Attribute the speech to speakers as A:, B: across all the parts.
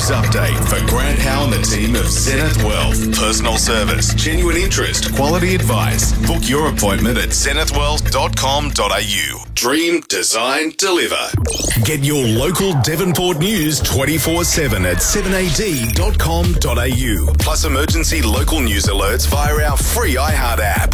A: news update for Grant Howe and the team of Zenith Wealth. Personal service, genuine interest, quality advice. Book your appointment at zenithwealth.com.au. Dream, design, deliver. Get your local Devonport news 24/7 at 7ad.com.au. Plus emergency local news alerts via our free iHeart app.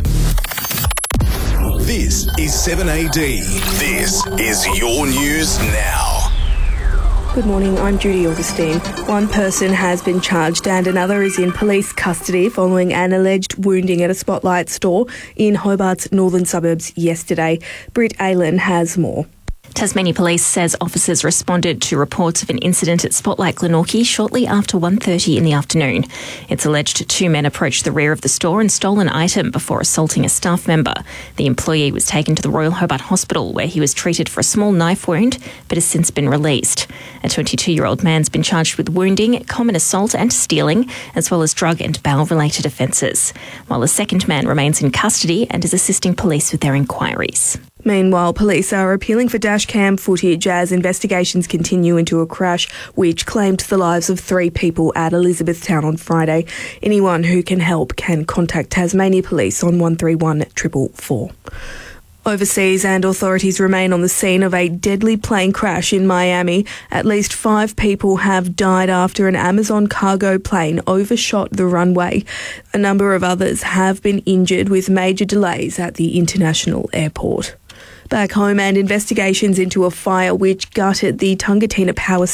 A: This is 7AD. This is your news now.
B: Good morning, I'm Judy Augustine. One person has been charged and another is in police custody following an alleged wounding at a Spotlight store in Hobart's northern suburbs yesterday. Britt Aylan has more.
C: Tasmania Police says officers responded to reports of an incident at Spotlight Glenorchy shortly after 1:30 in the afternoon. It's alleged two men approached the rear of the store and stole an item before assaulting a staff member. The employee was taken to the Royal Hobart Hospital where he was treated for a small knife wound but has since been released. A 22-year-old man's been charged with wounding, common assault and stealing, as well as drug and bail-related offences, while a second man remains in custody and is assisting police with their inquiries.
B: Meanwhile, police are appealing for dashcam footage as investigations continue into a crash which claimed the lives of 3 people at Elizabethtown on Friday. Anyone who can help can contact Tasmania Police on 131 444. Overseas, and authorities remain on the scene of a deadly plane crash in Miami. At least 5 people have died after an Amazon cargo plane overshot the runway. A number of others have been injured with major delays at the international airport. Back home, and investigations into a fire which gutted the Tungatina Power